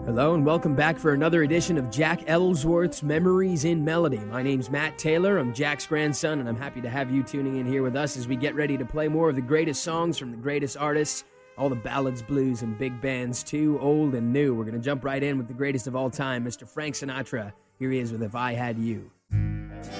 Hello and welcome back for another edition of Jack Ellsworth's Memories in Melody. My name's Matt Taylor, I'm Jack's grandson, and I'm happy to have you tuning in here with us as we get ready to play more of the greatest songs from the greatest artists, all the ballads, blues, and big bands too, old and new. We're going to jump right in with the greatest of all time, Mr. Frank Sinatra. Here he is with If I Had You.